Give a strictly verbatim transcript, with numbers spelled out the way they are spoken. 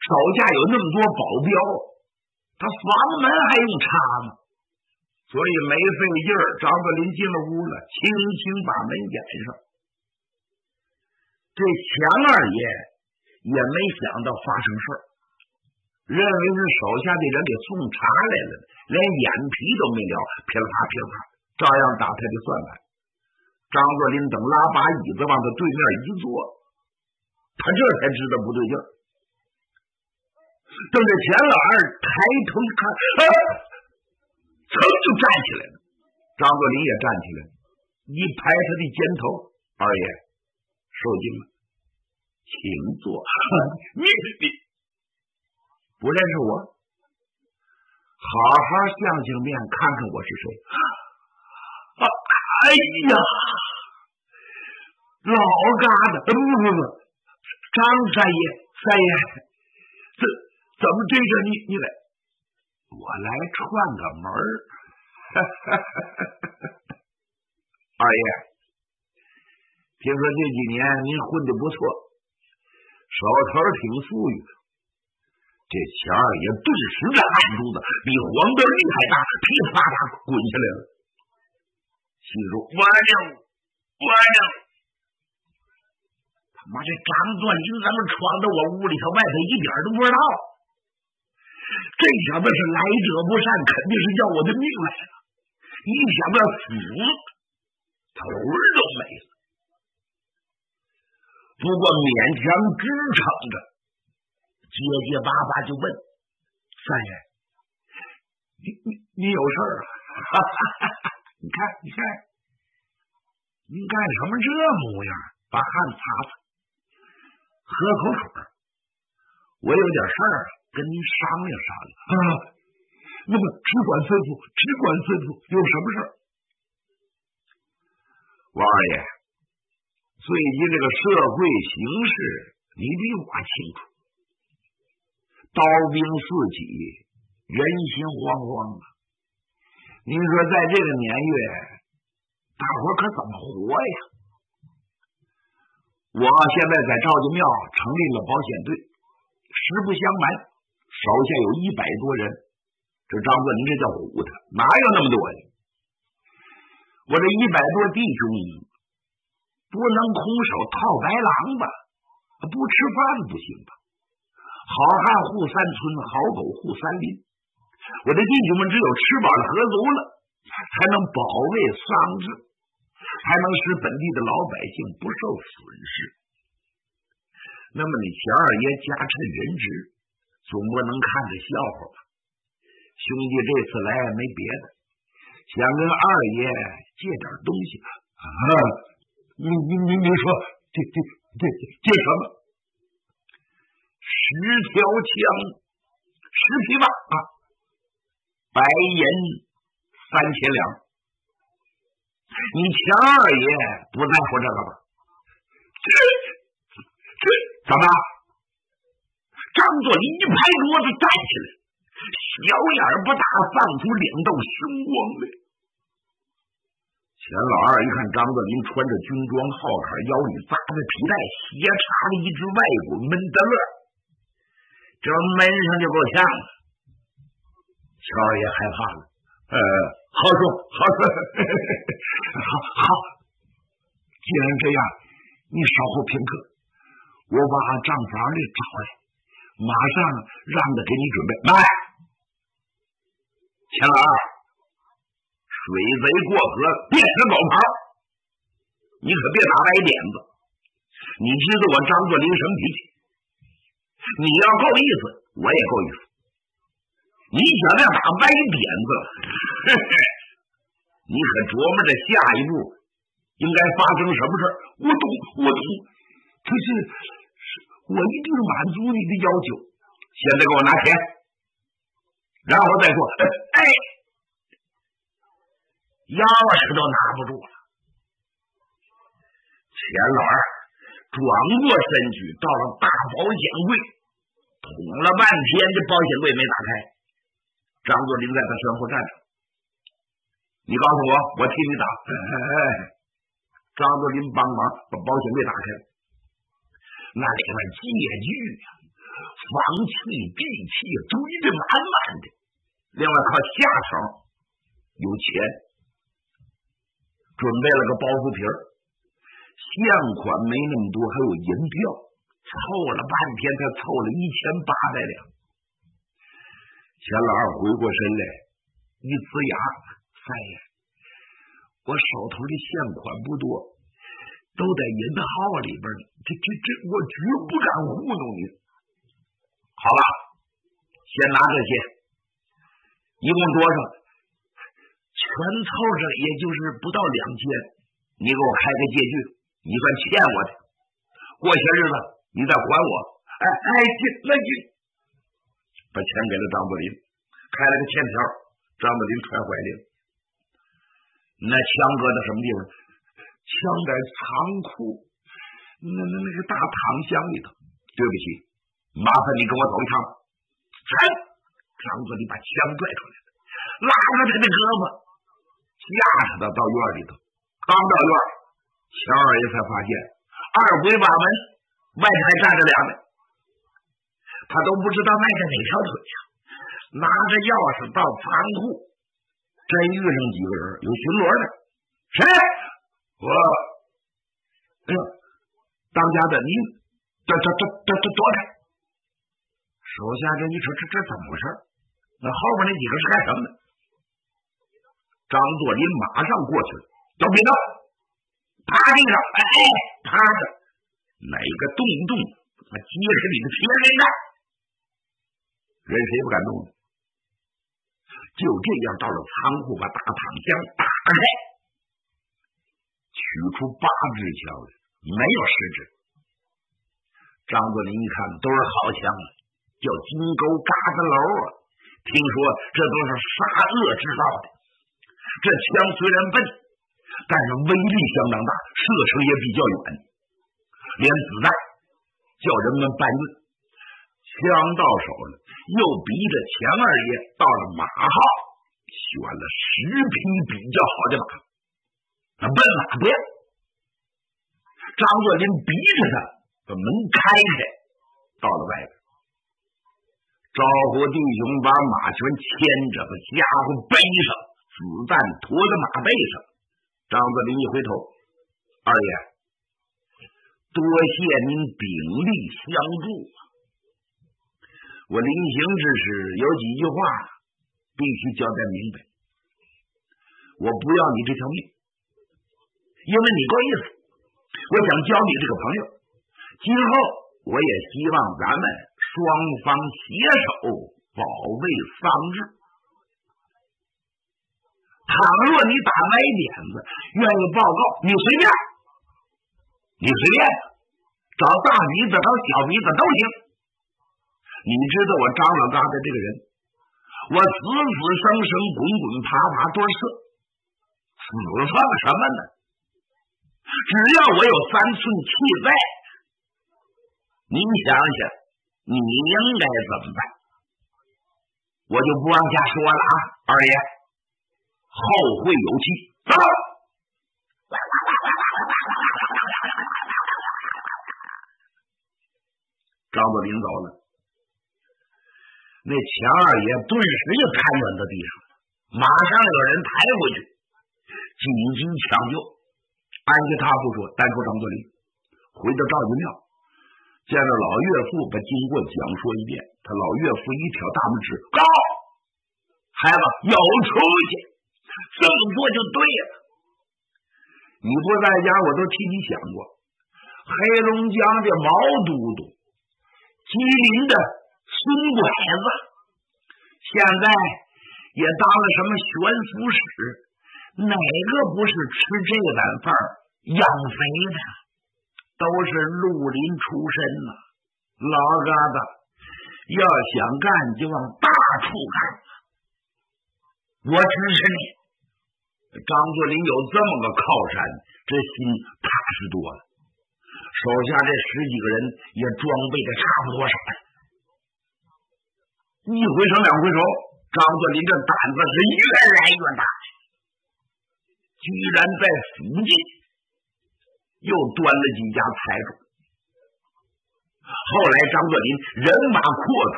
下有那么多保镖，他房门还用插吗？所以没费劲儿，张作霖进了屋了，轻轻把门掩上。这钱二爷也没想到发生事儿，认为是手下的人给送茶来了，连眼皮都没撩，噼里啪噼里啪，照样打他的算盘。张作霖等拉把椅子往他对面一坐，他这才知道不对劲儿。等着钱老二抬头一看，啊，噌就站起来了。张作霖也站起来，一拍他的肩头：“二爷，受惊了，请坐。你你不认识我？好好相相面，看看我是谁。啊，哎呀，老疙瘩，不不不，张三爷，三爷，这怎么这个你你来？我来串个门儿。二爷，听说这几年您混得不错，手头挺富裕的。这钱二爷顿时这汗珠子比黄豆粒还大，噼里啪啦滚下来了。心说：我呢，我呢，他妈这张作霖怎么闯到我屋里头，外头一点都不知道。这小子是来者不善，肯定是要我的命来了。一想到死，头儿都没了。不过勉强支撑着，结结巴巴就问：三爷，你你你有事儿啊？哈哈哈哈，你看你看，您干什么这模样？把汗擦擦，喝口水。我有点事儿跟您商量商量啊。那么只管吩咐，只管吩咐，有什么事儿？王二爷，最近这个社会形势，你比我清楚。刀兵四起，人心惶惶啊！您说在这个年月，大伙可怎么活呀？我现在在赵家庙成立了保险队，实不相瞒，手下有一百多人。这张作霖这叫唬他，哪有那么多呀？我这一百多弟兄不能空手套白狼吧？不吃饭不行吧？好汉护三村，好狗护三林。我的弟兄们只有吃饱了喝足了，才能保卫丧志，才能使本地的老百姓不受损失。那么你钱二爷加趁人质，总不能看着笑话吧？兄弟这次来没别的，想跟二爷借点东西啊！你你你你说借借借借什么？十条枪，十匹马，白银三千两。你钱二爷不在乎这个吧？这这怎么？张作霖一拍桌子站起来，小眼不大，放出两道凶光来。钱老二一看张作霖穿着军装，号坎腰里扎着皮带，斜插了一只外骨闷得乐，这闷上就够呛了。钱二爷害怕了，呃，好说好说，好好，既然这样，你稍后片刻，我把账房里找来，马上让他给你准备。来，钱老二，水贼过河，变成狗刨，你可别打歪点子。你知道我张作霖什么脾气？你要够意思，我也够意思。你想要打歪点子，呵呵，你可琢磨着下一步应该发生什么事儿。我懂，我懂，可是我一定满足你的要求。现在给我拿钱，然后再说，哎，钥匙都拿不住了。钱老二转过身去，到了大保险柜，捅了半天，这保险柜没打开。张作霖在他身后站着，你告诉我，我替你打。哎哎哎，张作霖帮忙把保险柜打开，那里面借据啊， 方器兵器堆得满满的。另外靠下手有钱，准备了个包袱皮儿，现款没那么多，还有银票，凑了半天他凑了一千八百两。钱老二回过身来一呲牙，三爷，我手头的现款不多，都在银号里边呢，这这这我绝不敢糊弄你。好了，先拿这些，一共多少？全凑着也就是不到两千，你给我开个借据，你算欠我的。过些日子你再还我。哎哎，行，那行。把钱给了张作霖，开了个欠条，张作霖揣怀里。那枪搁在什么地方？枪在仓库，那那那个大堂箱里头。对不起，麻烦你跟我走一趟。来，张作霖把枪拽出来了，拉着他的胳膊，架着他到院里头。刚到院，钱二爷才发现二回把门外头还站着两个，他都不知道迈着哪条腿呀、啊。拿着钥匙到仓库，真遇上几个人，有巡逻的。谁？我。哎呦，当家的，你这这这这这躲开！手下这一瞅，这这怎么回事？那后边那几个是干什么的？张作霖马上过去了，都别动，趴地上，哎哎，趴着，哪个动一动，他结实你的铁人干，人谁不敢动呢？就这样到了仓库，把大躺箱打开，取出八支枪来，没有十支。张作霖一看，都是好枪啊，叫金钩嘎子楼啊，听说这都是沙俄制造的。这枪虽然笨，但是威力相当大，射程也比较远，连子弹叫人们搬运。枪到手了，又逼着钱二爷到了马号，选了十匹比较好的马，那奔马不要。张作霖逼着他把门开开，到了外边，招呼弟兄把马全牵着，把家伙背上，子弹驮在马背上。张作霖一回头，二爷，多谢您鼎力相助啊！我临行之时有几句话必须交代明白，我不要你这条命，因为你够意思，我想交你这个朋友，今后我也希望咱们双方携手保卫桑稚。倘若你打歪点子，愿意报告，你随便，你随便，找大鼻子找小鼻子都行。你知道我张老疙瘩这个人，我死死生生，滚滚爬爬多色，死放什么呢？只要我有三寸气在，您想想，你应该怎么办？我就不往下说了啊，二爷，后会有期。走。张作霖走了，那钱二爷顿时就瘫软在地上，马上有人抬回去，紧急抢救。安慰他不说，单说张作霖，回到赵家庙，见着老岳父，把经过讲说一遍。他老岳父一挑大拇指，高，孩子有出息，这么做就对了。你不在家，我都替你想过。黑龙江的毛都督，吉林的孙拐子，现在也当了什么悬浮使，哪个不是吃这碗饭养肥的？都是绿林出身呐、啊。老疙瘩要想干就往大处干，我支持你。张作霖有这么个靠山，这心踏实多了。手下这十几个人也装备的差不多少了。一回生两回熟，张作霖这胆子是越来越大，居然在附近又端了几家财主。 后来张作霖人马扩充，